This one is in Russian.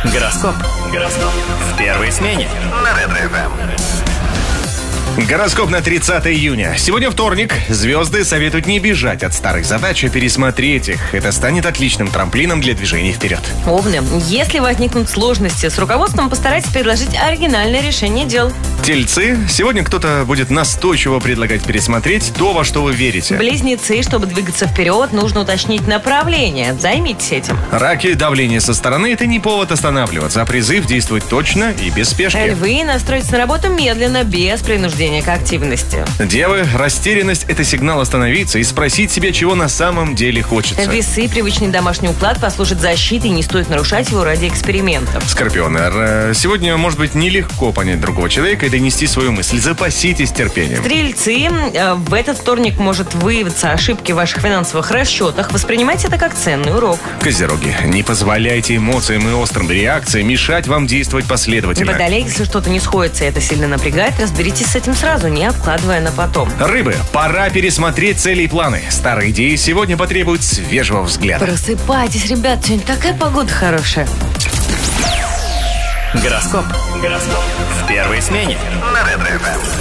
Гороскоп. В первой смене на Ретро-ФМ. Гороскоп на 30 июня. Сегодня вторник. Звезды советуют не бежать от старых задач, а пересмотреть их. Это станет отличным трамплином для движения вперед. Овны. Если возникнут сложности с руководством, постарайтесь предложить оригинальное решение дел. Тельцы. Сегодня кто-то будет настойчиво предлагать пересмотреть то, во что вы верите. Близнецы. Чтобы двигаться вперед, нужно уточнить направление. Займитесь этим. Раки. Давление со стороны – это не повод останавливаться, а призыв действовать точно и без спешки. Львы. Настройтесь на работу медленно, без принуждения к активности. Девы. Растерянность – это сигнал остановиться и спросить себя, чего на самом деле хочется. Весы. Привычный домашний уклад послужит защитой, и не стоит нарушать его ради экспериментов. Скорпионы. Сегодня, может быть, нелегко понять другого человека и донести свою мысль. Запаситесь терпением. Стрельцы. В этот вторник может выявиться ошибки в ваших финансовых расчетах. Воспринимайте это как ценный урок. Козероги. Не позволяйте эмоциям и острым реакциям мешать вам действовать последовательно. Водолей. Если что-то не сходится и это сильно напрягает, разберитесь с этим сразу, не откладывая на потом. Рыбы. Пора пересмотреть цели и планы. Старые идеи сегодня потребуют свежего взгляда. Просыпайтесь, ребят, сегодня такая погода хорошая. Гороскоп. В первой смене на Ретро-ФМ.